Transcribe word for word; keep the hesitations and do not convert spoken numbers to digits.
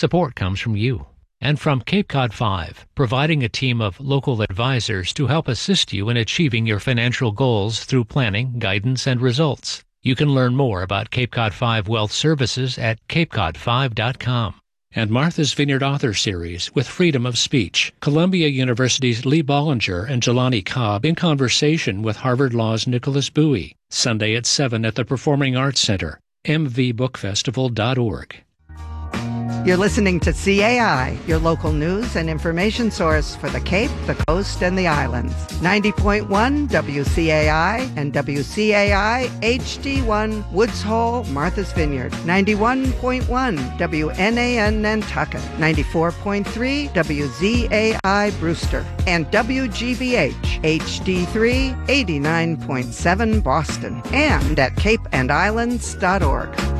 support comes from you. And from Cape Cod five, providing a team of local advisors to help assist you in achieving your financial goals through planning, guidance, and results. You can learn more about Cape Cod five Wealth Services at cape cod five dot com. And Martha's Vineyard Author Series with Freedom of Speech. Columbia University's Lee Bollinger and Jelani Cobb in conversation with Harvard Law's Nicholas Bowie. Sunday at seven at the Performing Arts Center, m v book festival dot org. You're listening to C A I, your local news and information source for the Cape, the Coast, and the Islands. ninety point one W C A I and W C A I H D one Woods Hole, Martha's Vineyard. ninety-one point one W N A N Nantucket. ninety-four point three W Z A I Brewster. And W G B H H D three eighty-nine point seven Boston. And at cape and islands dot org.